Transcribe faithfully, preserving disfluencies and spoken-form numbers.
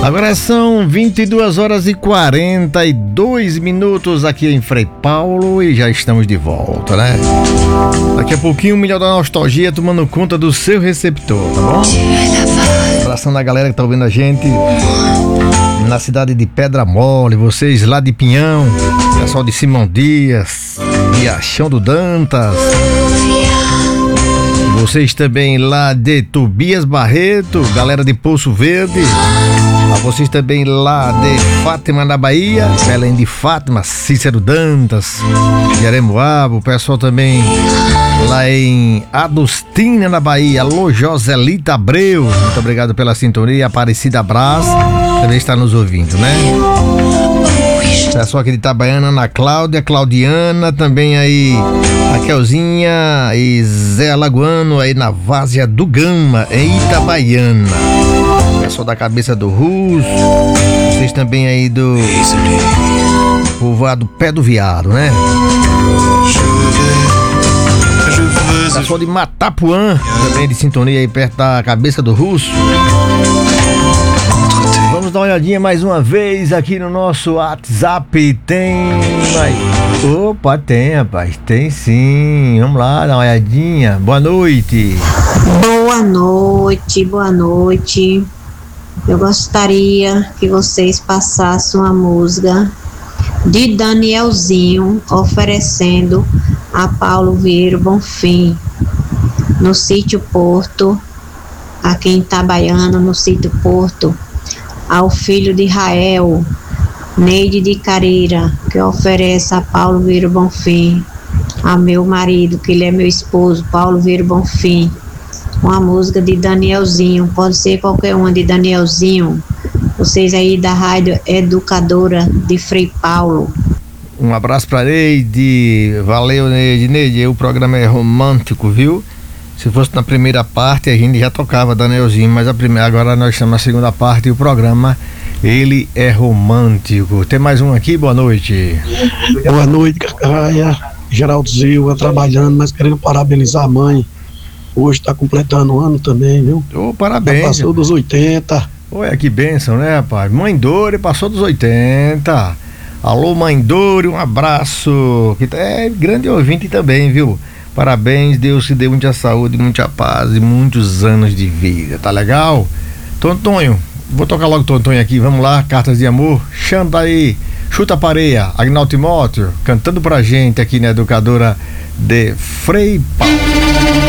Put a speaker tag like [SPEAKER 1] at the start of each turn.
[SPEAKER 1] Agora são vinte e duas horas e quarenta e dois minutos aqui em Frei Paulo e já estamos de volta, né? Daqui a pouquinho o Melhor da Nostalgia tomando conta do seu receptor, tá bom? Abração da galera que tá ouvindo a gente na cidade de Pedra Mole, vocês lá de Pinhão, pessoal de Simão Dias, Riachão do Dantas, vocês também lá de Tobias Barreto, galera de Poço Verde, a vocês também lá de Fátima na Bahia, Belém de Fátima, Cícero Dantas, Jeremoabo, o pessoal também lá em Adustina na Bahia, alô Joselita Abreu, muito obrigado pela sintonia, Aparecida Brás também está nos ouvindo, né? Pessoal aqui de Itabaiana, Ana Cláudia, Claudiana, também aí Raquelzinha e Zé Alagoano aí na Várzea do Gama, em Itabaiana. Pessoal da Cabeça do Russo, vocês também aí do povoado Pé do Viado, né? Pessoal de Matapuã, também de sintonia aí perto da Cabeça do Russo. Vamos dar uma olhadinha mais uma vez aqui no nosso WhatsApp. Tem mais... Opa, tem, rapaz. Tem sim. Vamos lá, dar uma olhadinha. Boa noite.
[SPEAKER 2] Boa noite, boa noite. Eu gostaria que vocês passassem uma música de Danielzinho oferecendo a Paulo Vieira Bonfim no sítio Porto, aqui em Itabaiana, no sítio Porto, ao filho de Israel, Neide de Careira, que oferece a Paulo Vieira Bonfim, a meu marido, que ele é meu esposo, Paulo Vieira Bonfim, uma música de Danielzinho, pode ser qualquer uma de Danielzinho, vocês aí da Rádio Educadora de Frei Paulo.
[SPEAKER 1] Um abraço pra Neide, valeu Neide, Neide, o programa é romântico, viu? Se fosse na primeira parte a gente já tocava Danielzinho, mas a primeira, agora nós estamos na segunda parte e o programa ele é romântico. Tem mais um aqui, boa noite.
[SPEAKER 3] Boa noite, Cascaia, Geraldo Zilva trabalhando, mas querendo parabenizar a mãe. Hoje está completando um ano também, viu?
[SPEAKER 1] Ô, parabéns.
[SPEAKER 3] Já passou dos oitenta.
[SPEAKER 1] Olha que bênção, né, rapaz? Mãe Dori passou dos oitenta. Alô, Mãe Dori, um abraço. Que é grande ouvinte também, viu? Parabéns, Deus te dê muita saúde, muita paz e muitos anos de vida, tá legal? Tontonho, vou tocar logo Tontonho aqui, vamos lá, Cartas de Amor, chanta aí, chuta a pareia, Agnaldo Timóteo, cantando pra gente aqui na Educadora de Frei Paulo.